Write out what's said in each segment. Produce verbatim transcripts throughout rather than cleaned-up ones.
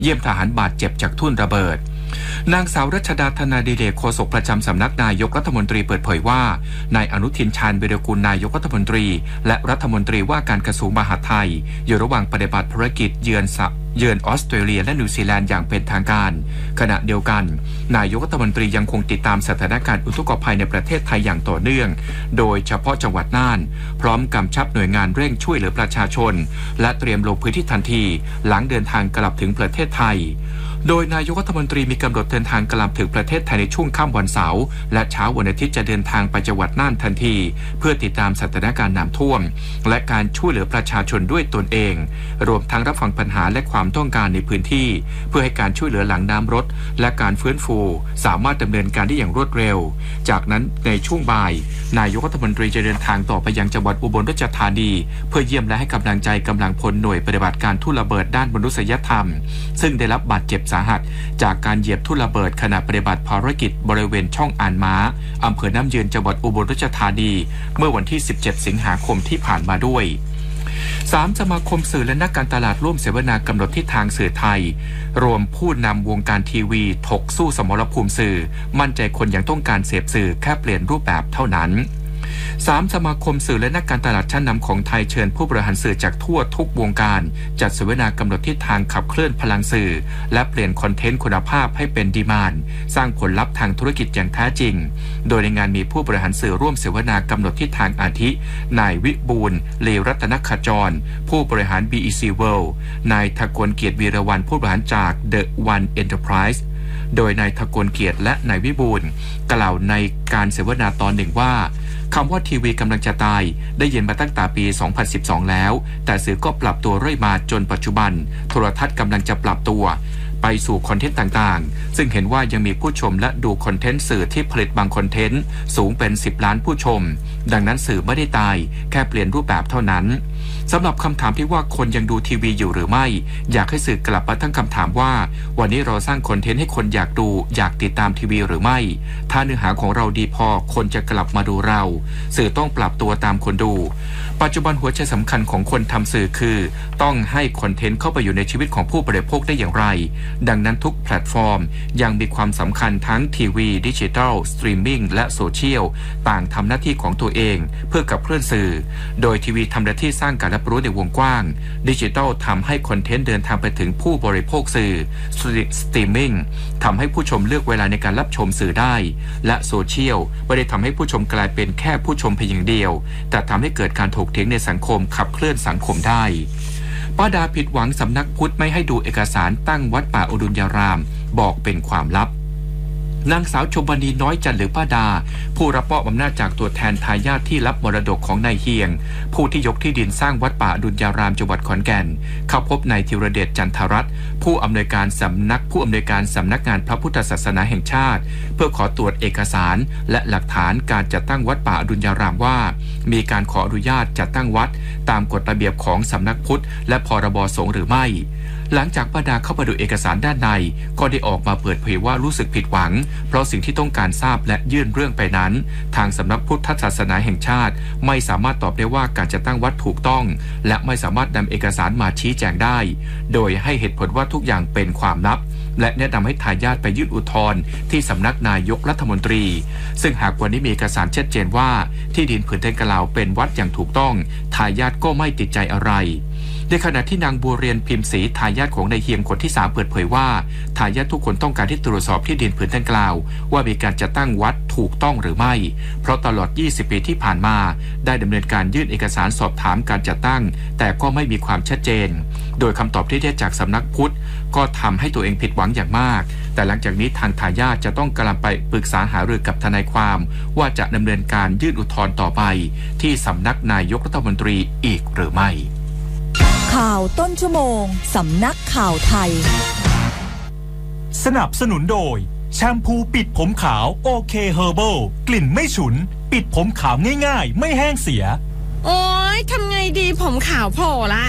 เยี่ยมทหารบาดเจ็บจากทุ่นระเบิดนางสาวรัชดาธนาดิเรกโฆษกประจำสำนักนายกรัฐมนตรีเปิดเผยว่านายอนุทินชาญวีรกุลนายกรัฐมนตรีและรัฐมนตรีว่าการกระทรวงมหาดไทยอยู่ระหว่างปฏิบัติภารกิจเยือนเยือนออสเตรเลียและนิวซีแลนด์อย่างเป็นทางการขณะเดียวกันนายกรัฐมนตรียังคงติดตามสถานการณ์อุทกภัยในประเทศไทยอย่างต่อเนื่องโดยเฉพาะจังหวัดน่านพร้อมกำชับหน่วยงานเร่งช่วยเหลือประชาชนและเตรียมลงพื้นที่ทันทีหลังเดินทางกลับถึงประเทศไทยโดยนายกรัฐมนตรีมีกำหนดเดินทางกลับถึงประเทศไทยในช่วงค่ำวันเสาร์และเช้าวันอาทิตย์จะเดินทางไปจังหวัดน่านทันทีเพื่อติดตามสถานการณ์น้ำท่วมและการช่วยเหลือประชาชนด้วยตนเองรวมทั้งรับฟังปัญหาและความต้องการในพื้นที่เพื่อให้การช่วยเหลือหลังน้ำลดและการฟื้นฟูสามารถดำเนินการได้อย่างรวดเร็วจากนั้นในช่วงบ่ายนายกรัฐมนตรีจะเดินทางต่อไปยังจังหวัดอุบลราชธานีเพื่อเยี่ยมและให้กำลังใจกำลังพลหน่วยปฏิบัติการทุ่นระเบิดด้านมนุษยธรรมซึ่งได้รับบาดเจ็บสาหัสจากการเหยียบทุ่นระเบิดขณะปฏิบัติภารกิจบริเวณช่องอ่านม้าอำเภอน้ำยืนจังหวัดอุบลราชธานีเมื่อวันที่สิบเจ็ดสิงหาคมที่ผ่านมาด้วยสามสมาคมสื่อและนักการตลาดร่วมเสวนากำหนดทิศทางสื่อไทยรวมผู้นำวงการทีวีถกสู้สมรภูมิสื่อมั่นใจคนยังต้องการเสพสื่อแค่เปลี่ยนรูปแบบเท่านั้นสามสมาคมสื่อและนักการตลาดชั้นนำของไทยเชิญผู้บริหารสื่อจากทั่วทุกวงการจัดเสวนากำหนดทิศทางขับเคลื่อนพลังสื่อและเปลี่ยนคอนเทนต์คุณภาพให้เป็นดีมานด์สร้างผลลัพธ์ทางธุรกิจอย่างแท้จริงโดยในงานมีผู้บริหารสื่อร่วมเสวนากำหนดทิศทางอาทินายวิบูลย์เลรัตนขจรผู้บริหาร บี อี ซี World นายทกลเกียรติวีรวรรณผู้บริหารจาก The One Enterprise โดยนายทกลเกียรติและนายวิบูลย์กล่าวในการเสวนาตอนหนึ่งว่าคำว่าทีวีกำลังจะตายได้ยินมาตั้งแต่ปี สองพันสิบสอง แล้วแต่สื่อก็ปรับตัวเรื่อยมาจนปัจจุบันโทรทัศน์กำลังจะปรับตัวไปสู่คอนเทนต์ต่างๆซึ่งเห็นว่ายังมีผู้ชมและดูคอนเทนต์สื่อที่ผลิตบางคอนเทนต์สูงเป็นสิบล้านผู้ชมดังนั้นสื่อไม่ได้ตายแค่เปลี่ยนรูปแบบเท่านั้นสำหรับคำถามที่ว่าคนยังดูทีวีอยู่หรือไม่อยากให้สื่อกลับมาตั้งคำถามว่าวันนี้เราสร้างคอนเทนต์ให้คนอยากดูอยากติดตามทีวีหรือไม่ถ้าเนื้อหาของเราดีพอคนจะกลับมาดูเราสื่อต้องปรับตัวตามคนดูปัจจุบันหัวใจสำคัญของคนทำสื่อคือต้องให้คอนเทนต์เข้าไปอยู่ในชีวิตของผู้บริโภคได้อย่างไรดังนั้นทุกแพลตฟอร์มยังมีความสำคัญทั้งทีวีดิจิทัลสตรีมมิ่งและโซเชียลต่างทำหน้าที่ของตัวเองเพื่อขับเคลื่อนสื่อโดยทีวีทำหน้าที่สร้างการรับรู้ในวงกว้างดิจิทัลทำให้คอนเทนต์เดินทางไปถึงผู้บริโภคสื่อสตรีมมิ่งทำให้ผู้ชมเลือกเวลาในการรับชมสื่อได้และโซเชียลไม่ได้ทำให้ผู้ชมกลายเป็นแค่ผู้ชมเพียงอย่างเดียวแต่ทำให้เกิดการถกเถียงในสังคมขับเคลื่อนสังคมได้ป้าดาผิดหวังสำนักพุทธไม่ให้ดูเอกสารตั้งวัดป่าอดุลยารามบอกเป็นความลับนางสาวชมบณีน้อยจันทร์หรือป้าดาผู้รับมอบอำนาจจากตัวแทนทายาทที่รับมรดกของนายเฮียงผู้ที่ยกที่ดินสร้างวัดป่าอดุลยารามจังหวัดขอนแก่นเข้าพบนายธีรเดชจันทรัตน์ผู้อำนวยการสำนักผู้อำนวยการสำนักงานพระพุทธศาสนาแห่งชาติเพื่อขอตรวจเอกสารและหลักฐานการจัดตั้งวัดป่าอดุลยารามว่ามีการขออนุญาตจัดตั้งวัดตามกฎระเบียบของสำนักพุทธและพรบสงฆ์หรือไม่หลังจากป้าดาเข้ามาดูเอกสารด้านในก็ได้ออกมาเปิดเผยว่ารู้สึกผิดหวังเพราะสิ่งที่ต้องการทราบและยื่นเรื่องไปนั้นทางสำนักพุทธศาสนาแห่งชาติไม่สามารถตอบได้ว่าการจัดตั้งวัดถูกต้องและไม่สามารถนำเอกสารมาชี้แจงได้โดยให้เหตุผลว่าทุกอย่างเป็นความลับและแนะนำให้ทายาทไปยื่นอุทธรณ์ที่สำนักนายกรัฐมนตรีซึ่งหากวันนี้มีเอกสารชัดเจนว่าที่ดินผืนดังกล่าวเป็นวัดอย่างถูกต้องทายาทก็ไม่ติดใจอะไรในขณะที่นางบัวเรียนพิมพ์ศรีทายาทของนายเฮียงคนที่สามเปิดเผยว่าทายาททุกคนต้องการที่ตรวจสอบที่ดินผืนดังกล่าวว่ามีการจัดตั้งวัดถูกต้องหรือไม่เพราะตลอดยี่สิบปีที่ผ่านมาได้ดำเนินการยื่นเอกสารสอบถามการจัดตั้งแต่ก็ไม่มีความชัดเจนโดยคำตอบที่ได้จากสำนักพุทธก็ทำให้ตัวเองผิดหวังอย่างมากแต่หลังจากนี้ทางทายาทจะต้องกำลังไปปรึกษาหารือกับทนายความว่าจะดำเนินการยื่นอุทธรณ์ต่อไปที่สำนักนายกรัฐมนตรีอีกหรือไม่ข่าวต้นชั่วโมงสำนักข่าวไทยสนับสนุนโดยแชมพูปิดผมขาวโอเคเฮอร์เบิลกลิ่นไม่ฉุนปิดผมขาวง่ายๆไม่แห้งเสียโอ๊ยทำไงดีผมขาวโผล่ละ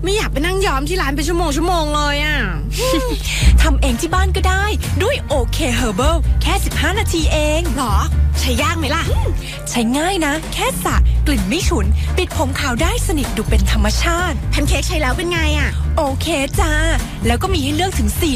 ไม่อยากไปนั่งย้อมที่ร้านเป็นชั่วโมงชั่วโมงเลยอ่ะทำเองที่บ้านก็ได้ด้วยโอเคเฮอร์เบิลแค่สิบห้านาทีเองหรอใช้ยากไหมล่ะใช้ง่ายนะ แค่สระกลิ่นไม่ฉุน ปิดผมขาวได้สนิทดูเป็นธรรมชาติแพนเค้กใช้แล้วเป็นไงอ่ะโอเคจ้า แล้วก็มีให้เลือกถึงสี่